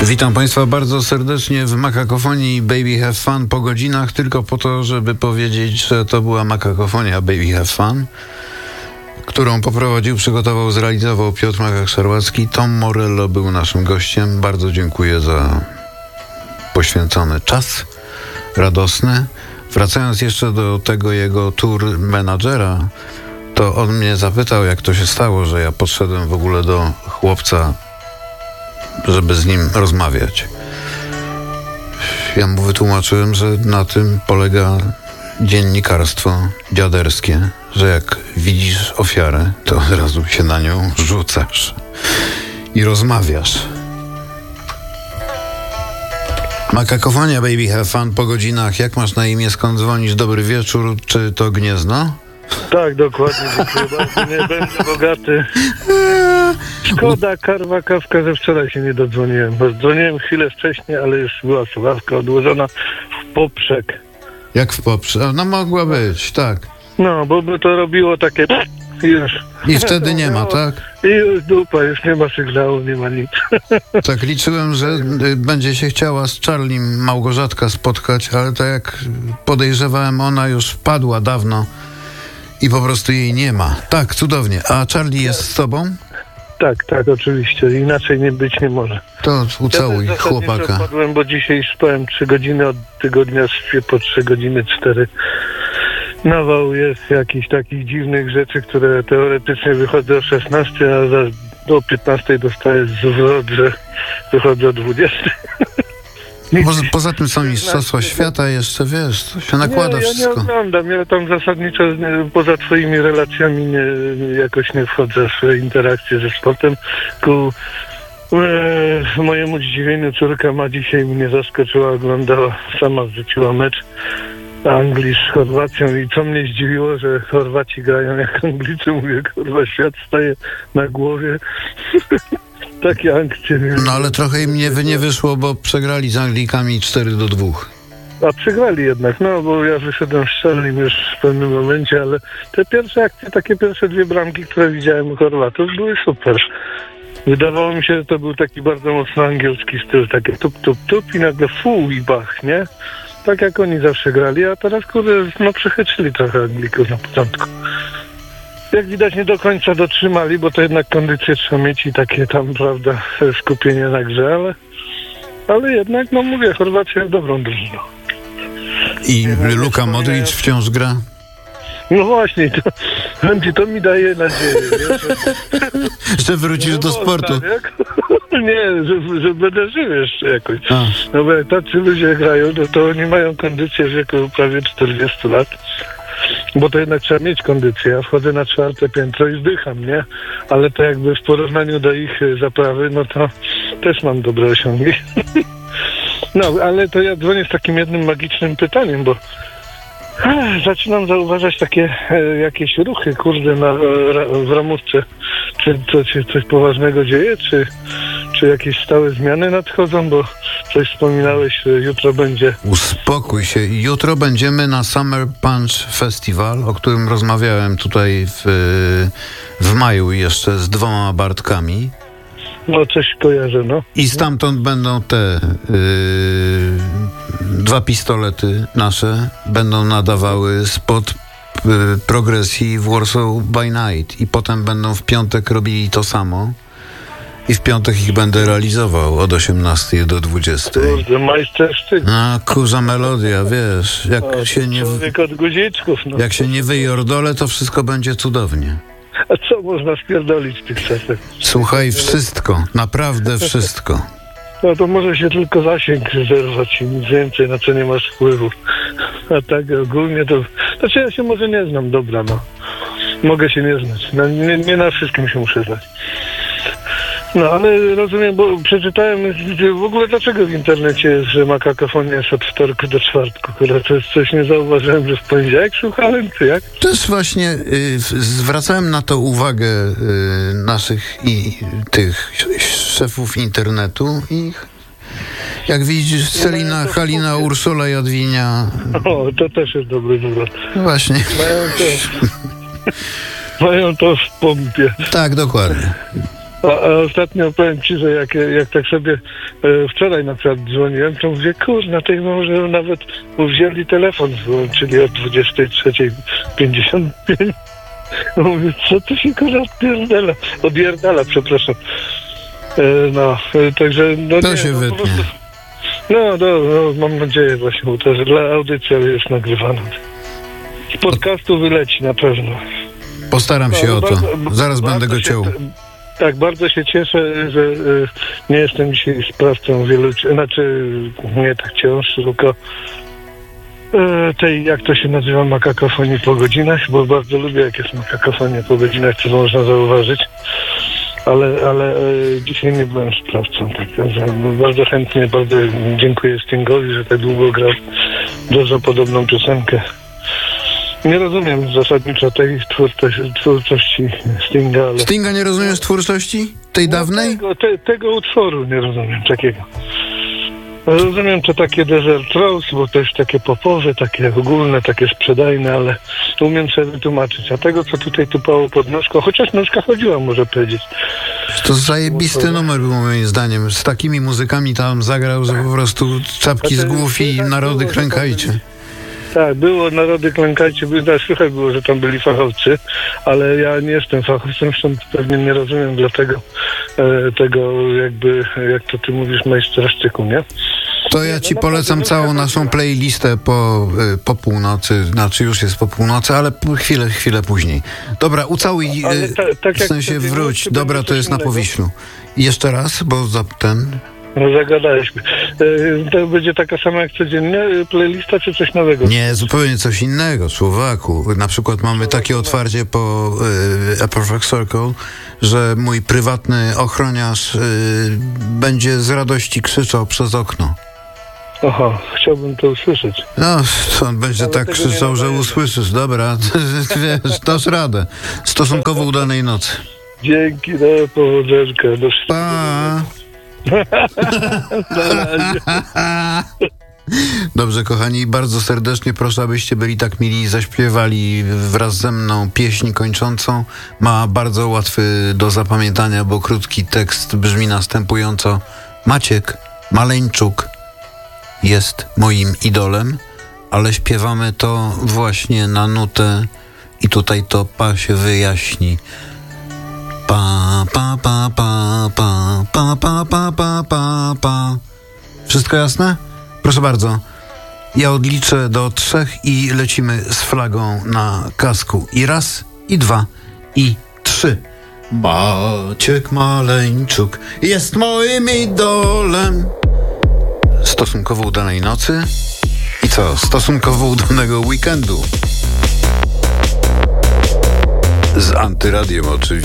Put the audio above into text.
Witam Państwa bardzo serdecznie w Makakofonii Baby Have Fun po godzinach, tylko po to, żeby powiedzieć, że to była Makakofonia Baby Have Fun, którą poprowadził, przygotował, zrealizował Piotr Makak-Szarłacki. Tom Morello był naszym gościem. Bardzo dziękuję za poświęcony czas radosny. Wracając jeszcze do tego jego tour menadżera, to on mnie zapytał, jak to się stało, że ja podszedłem w ogóle do chłopca, żeby z nim rozmawiać. Ja mu wytłumaczyłem, że na tym polega dziennikarstwo dziaderskie, że jak widzisz ofiarę, to od razu się na nią rzucasz i rozmawiasz. Makakofonia Baby Have Fun po godzinach. Jak masz na imię, skąd dzwonisz? Dobry wieczór, czy to Gniezno? Tak, dokładnie, dziękuję bardzo. Nie będę bogaty. Szkoda, karwa, kawka, że wczoraj się nie dodzwoniłem. Bo dzwoniłem chwilę wcześniej, ale już była słuchawka odłożona w poprzek. Jak w poprzek? No mogła być, tak. No, bo to robiło takie... Już. I wtedy nie ma, tak? I już dupa, już nie ma sygnału, nie ma nic. Tak, liczyłem, że będzie się chciała z Charliem Małgorzatka spotkać, ale tak jak podejrzewałem, ona już wpadła dawno i po prostu jej nie ma. Tak, cudownie. A Charlie jest z tobą? Tak, oczywiście. Inaczej być nie może. To ucałuj chłopaka. Wpadłem, bo dzisiaj spałem 3 godziny, od tygodnia śpię po 3 godziny 4. Nawał jest jakichś takich dziwnych rzeczy, które teoretycznie wychodzą o 16, a do 15 dostaję zwrot, że wychodzę o 20. Poza tym są mistrzostwa świata jeszcze, wiesz, to się nakłada wszystko. Ja nie oglądam, ja tam zasadniczo poza twoimi relacjami jakoś nie wchodzę w interakcje ze sportem. Ku mojemu zdziwieniu córka ma dzisiaj mnie zaskoczyła, oglądała, sama wrzuciła mecz Anglii z Chorwacją i co mnie zdziwiło, że Chorwaci grają jak Anglicy, mówię, kurwa, świat staje na głowie. Takie akcje. No ale trochę im nie wyszło, bo przegrali z Anglikami 4-2. A przegrali jednak, no bo ja wyszedłem z Charliem już w pewnym momencie, ale te pierwsze akcje, takie pierwsze 2 bramki, które widziałem u Chorwatów, były super. Wydawało mi się, że to był taki bardzo mocno angielski styl, takie tup i nagle i bach, nie? Tak jak oni zawsze grali, a teraz kurde, no przechytrzyli trochę Anglików na początku. Jak widać nie do końca dotrzymali, bo to jednak kondycję trzeba mieć i takie tam, prawda, skupienie na grze, ale jednak, no mówię, Chorwacja jest dobrą drużyną. I Luka Modric wciąż gra? No właśnie, to mi daje nadzieję, wiesz, że wrócisz do sportu. Nie, że będę żył jeszcze jakoś. No bo jak tacy ludzie grają, to oni mają kondycję w wieku prawie 40 lat. Bo to jednak trzeba mieć kondycję. Ja wchodzę na 4. piętro i zdycham, nie? Ale to jakby w porównaniu do ich zaprawy, no to też mam dobre osiągi. No, ale to ja dzwonię z takim jednym magicznym pytaniem, bo zaczynam zauważać takie jakieś ruchy, kurde, w ramówce. Czy to się coś poważnego dzieje, czy jakieś stałe zmiany nadchodzą, bo coś wspominałeś, że jutro będzie... Uspokój się. Jutro będziemy na Summer Punch Festival, o którym rozmawiałem tutaj w maju jeszcze z 2 Bartkami. No, coś kojarzę, no. I stamtąd będą te 2 pistolety nasze, będą nadawały spod progresji w Warsaw by Night i potem będą w piątek robili to samo i w piątek ich będę realizował od 18 do 20. Kurde, majstersztyk. A kurza melodia, wiesz, człowiek od guziczków, no. Jak się nie wyjordolę, to wszystko będzie cudownie. A co można spierdolić w tych czasach? Słuchaj, wszystko, naprawdę wszystko. No to może się tylko zasięg zerwać i nic więcej, na co nie masz wpływu. A tak ogólnie to... Znaczy ja się może nie znam, dobra, no. Mogę się nie znać. No, nie na wszystkim się muszę znać. No ale rozumiem, bo przeczytałem w ogóle dlaczego w internecie jest, że Makakofonia jest od wtorku do czwartku. To jest coś, nie zauważyłem, że w poniedziałek słuchałem, czy jak? Też właśnie zwracałem na to uwagę naszych i tych szefów internetu i jak widzisz, Celina, Halina, Ursula, Jadwinia. O, to też jest dobry wywrot. Właśnie. Mają to w pompie. Tak, dokładnie. A ostatnio powiem ci, że jak tak sobie wczoraj na przykład dzwoniłem, to mówię, kurna, tej może nawet wzięli telefon, wyłączyli o 23:55. Mówię, co tu się kurwa odpierdala, przepraszam. Także... To nie, się wytnie. prostu, mam nadzieję właśnie, bo to dla audycji jest nagrywana. Z podcastu wyleci na pewno. Postaram się o to. Zaraz będę go ciął. Tak, bardzo się cieszę, że nie jestem dzisiaj sprawcą nie tak ciąż, tylko tej, jak to się nazywa, makakofonii po godzinach, bo bardzo lubię, jak jest makakofonia po godzinach, co można zauważyć, ale dzisiaj nie byłem sprawcą, także bardzo chętnie, bardzo dziękuję Stingowi, że tak długo grał bardzo podobną piosenkę. Nie rozumiem zasadniczo tej twórczości Stinga, ale... Stinga nie rozumiesz twórczości? Tej dawnej? Tego utworu nie rozumiem, takiego. Rozumiem to takie Desert Rose, bo to jest takie popowe, takie ogólne, takie sprzedajne, ale umiem sobie wytłumaczyć. A tego, co tutaj tupało pod nóżką, chociaż nóżka chodziła, może powiedzieć. To zajebisty numer był moim zdaniem. Z takimi muzykami tam zagrał, że po prostu czapki z głów i narody klękajcie. Tak, było narody klękajcie, słychać było, że tam byli fachowcy, ale ja nie jestem fachowcem, zresztą pewnie nie rozumiem dlatego tego jakby, jak to ty mówisz, majstersztyku, nie? To ja ci polecam całą naszą playlistę po północy, znaczy już jest po północy, ale chwilę później. Dobra, ucałuj, w sensie wróć. Dobra, to jest na Powiślu. Jeszcze raz, bo za ten... No zagadaliśmy. To będzie taka sama jak codziennie playlista, czy coś nowego? Nie, zupełnie coś innego, człowieku. Na przykład mamy takie otwarcie po A Perfect Circle, że mój prywatny ochroniarz będzie z radości krzyczał przez okno. Aha, chciałbym to usłyszeć. No, on będzie tak krzyczał, że usłyszysz. Dobra, wiesz, dasz radę. Stosunkowo udanej nocy. Dzięki, do powodzenka. Do pa! Dobrze, kochani, bardzo serdecznie proszę, abyście byli tak mili i zaśpiewali wraz ze mną pieśń kończącą. Ma bardzo łatwy do zapamiętania, bo krótki tekst brzmi następująco. Maciek Maleńczuk jest moim idolem, ale śpiewamy to właśnie na nutę i tutaj to pa się wyjaśni. Pa, pa, pa, pa, pa, pa, pa, pa, pa, pa, pa. Wszystko jasne? Proszę bardzo. Ja odliczę do 3 i lecimy z flagą na kasku. I 1, i 2, i 3. Maciek Maleńczuk jest moim idolem. Stosunkowo udanej nocy. I co? Stosunkowo udanego weekendu. Z Antyradiem oczywiście.